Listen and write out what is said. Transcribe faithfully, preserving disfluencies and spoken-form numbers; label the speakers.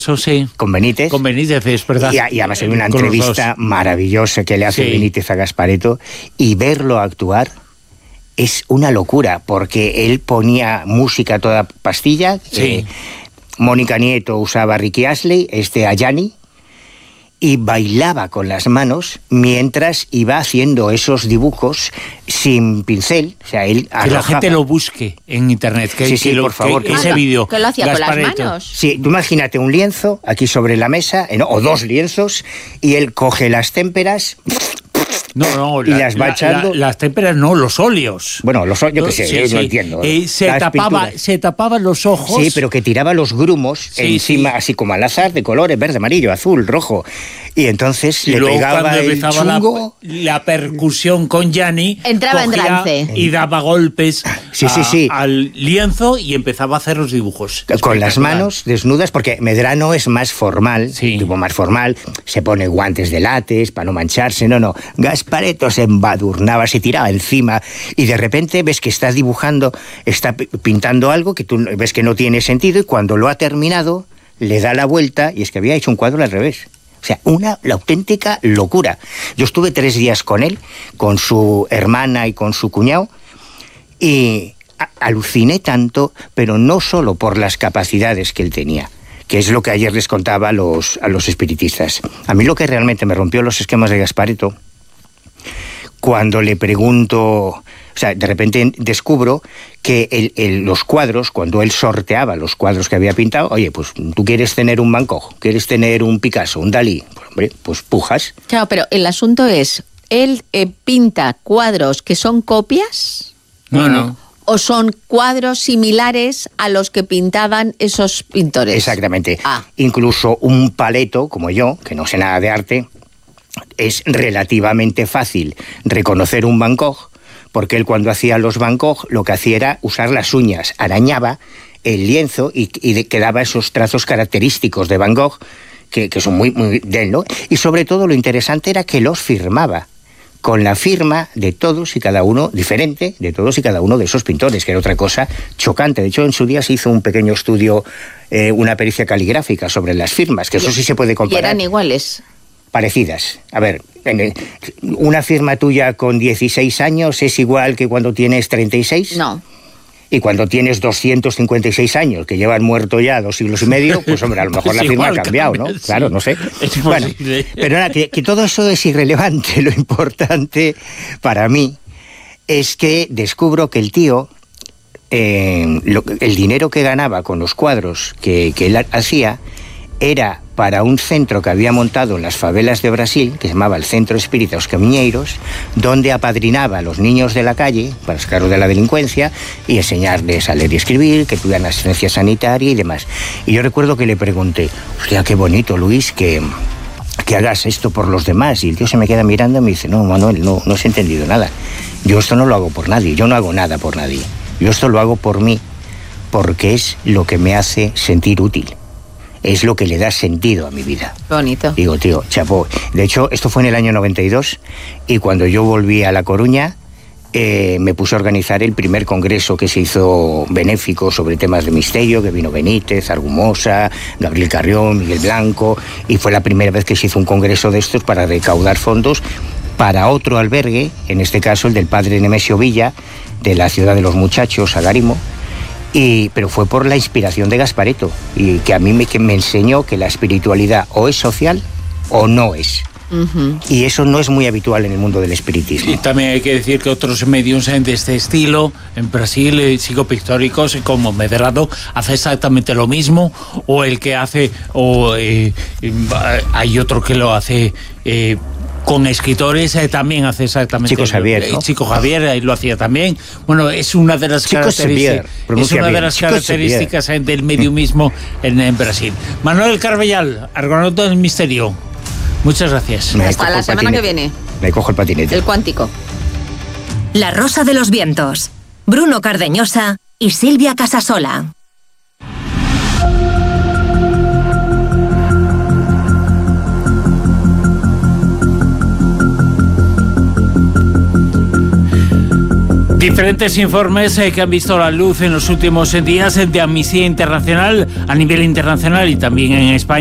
Speaker 1: Eso sí.
Speaker 2: Con Benítez.
Speaker 1: Con Benítez, es verdad.
Speaker 2: Y, y además hay una entrevista maravillosa que le hace sí. Benítez a Gasparetto, y verlo actuar es una locura, porque él ponía música a toda pastilla.
Speaker 1: Sí.
Speaker 2: Eh, Mónica Nieto usaba a Ricky Astley, este a Gianni, y bailaba con las manos mientras iba haciendo esos dibujos sin pincel. O sea, él arrojaba.
Speaker 1: Que la gente lo busque en internet. Que,
Speaker 2: sí, sí,
Speaker 1: que lo,
Speaker 2: por favor.
Speaker 1: Que,
Speaker 2: Que
Speaker 1: ese
Speaker 2: lo,
Speaker 1: vídeo.
Speaker 3: Que lo hacía Gasparetto. Con las manos.
Speaker 2: Sí, tú imagínate un lienzo aquí sobre la mesa, ¿no? O dos lienzos, y él coge las témperas.
Speaker 1: No, no,
Speaker 2: y
Speaker 1: la,
Speaker 2: las va
Speaker 1: la,
Speaker 2: echando.
Speaker 1: La, las témperas no, los óleos.
Speaker 2: Bueno, los óleos, yo qué sé,
Speaker 1: sí,
Speaker 2: yo
Speaker 1: sí.
Speaker 2: no entiendo.
Speaker 1: Eh, se, tapaba, se tapaban los ojos.
Speaker 2: Sí, pero que tiraba los grumos sí, encima, sí. así como al azar, de colores, verde, amarillo, azul, rojo. Y entonces y le pegaba el chungo.
Speaker 1: La, la percusión con Gianni.
Speaker 3: Entraba en trance.
Speaker 1: Y daba golpes
Speaker 2: sí,
Speaker 1: a,
Speaker 2: sí, sí.
Speaker 1: al lienzo y empezaba a hacer los dibujos.
Speaker 2: Con las manos desnudas, porque Medrano es más formal, sí. tipo más formal, se pone guantes de látex para no mancharse, no, no. Gasparetto se embadurnaba, se tiraba encima, y de repente ves que está dibujando, está pintando algo que tú ves que no tiene sentido, y cuando lo ha terminado, le da la vuelta, y es que había hecho un cuadro al revés. O sea, una la auténtica locura. Yo estuve tres días con él, con su hermana y con su cuñado, y a- aluciné tanto, pero no solo por las capacidades que él tenía, que es lo que ayer les contaba a los, a los espiritistas. A mí lo que realmente me rompió los esquemas de Gasparetto, cuando le pregunto, o sea, de repente descubro que el, el, los cuadros, cuando él sorteaba los cuadros que había pintado, oye, pues tú quieres tener un Van Gogh, quieres tener un Picasso, un Dalí, pues hombre, pues pujas.
Speaker 3: Claro, pero el asunto es, ¿él eh, pinta cuadros que son copias?
Speaker 1: No, no.
Speaker 3: ¿O son cuadros similares a los que pintaban esos pintores?
Speaker 2: Exactamente.
Speaker 3: Ah.
Speaker 2: Incluso un paleto, como yo, que no sé nada de arte, es relativamente fácil reconocer un Van Gogh, porque él cuando hacía los Van Gogh lo que hacía era usar las uñas, arañaba el lienzo y, y de, quedaba esos trazos característicos de Van Gogh que, que son muy, muy de él, ¿no? Y sobre todo lo interesante era que los firmaba con la firma de todos y cada uno, diferente de todos y cada uno de esos pintores, que era otra cosa chocante. De hecho, en su día se hizo un pequeño estudio, eh, una pericia caligráfica sobre las firmas, que eso sí se puede comparar.
Speaker 3: ¿Y eran iguales?
Speaker 2: Parecidas. A ver, una firma tuya con dieciséis años es igual que cuando tienes treinta y seis.
Speaker 3: No.
Speaker 2: Y cuando tienes doscientos cincuenta y seis años, que llevan muerto ya dos siglos y medio, pues hombre, a lo mejor la firma ha cambiado, ¿no? Sí. Claro, no sé.
Speaker 1: Es
Speaker 2: bueno, pero nada, que, que todo eso es irrelevante. Lo importante para mí es que descubro que el tío, eh, lo, el dinero que ganaba con los cuadros que, que él hacía, era para un centro que había montado en las favelas de Brasil, que se llamaba el Centro Espírita Os Caminheiros, donde apadrinaba a los niños de la calle para sacarlos de la delincuencia y enseñarles a leer y escribir, que tuvieran asistencia sanitaria y demás. Y yo recuerdo que le pregunté, hostia, qué bonito, Luis, que, que hagas esto por los demás. Y el tío se me queda mirando y me dice, no, Manuel, no, no has entendido nada. Yo esto no lo hago por nadie, yo no hago nada por nadie. Yo esto lo hago por mí, porque es lo que me hace sentir útil. Es lo que le da sentido a mi vida.
Speaker 3: Bonito.
Speaker 2: Digo, tío, chapó. De hecho, esto fue en el año noventa y dos, y cuando yo volví a La Coruña, eh, me puse a organizar el primer congreso que se hizo benéfico sobre temas de misterio, que vino Benítez, Argumosa, Gabriel Carrión, Miguel Blanco, y fue la primera vez que se hizo un congreso de estos para recaudar fondos para otro albergue, en este caso el del padre Nemesio Villa, de la Ciudad de los Muchachos, Agarimo. Y, pero fue por la inspiración de Gasparetto, y que a mí me, que me enseñó que la espiritualidad o es social o no es. Uh-huh. Y eso no es muy habitual en el mundo del espiritismo.
Speaker 1: Y también hay que decir que otros medios de este estilo, en Brasil, eh, psicopictóricos, como Medrano, hace exactamente lo mismo, o el que hace, o eh, hay otro que lo hace... Eh, con escritores eh, también hace exactamente
Speaker 2: Chico Xavier, ¿no?
Speaker 1: Chico Javier ahí lo hacía también. Bueno, es una de las
Speaker 2: Chico
Speaker 1: características es una
Speaker 2: bien.
Speaker 1: de las
Speaker 2: Chico
Speaker 1: características Xavier. del mediumismo en, en Brasil. Manuel Carbellal, Argonauta del Misterio. Muchas gracias.
Speaker 3: Me Hasta la semana que viene.
Speaker 2: Me cojo el patinete.
Speaker 3: El cuántico.
Speaker 4: La Rosa de los Vientos. Bruno Cardeñosa y Silvia Casasola.
Speaker 1: Diferentes informes eh, que han visto la luz en los últimos días de Amnistía Internacional a nivel internacional y también en España.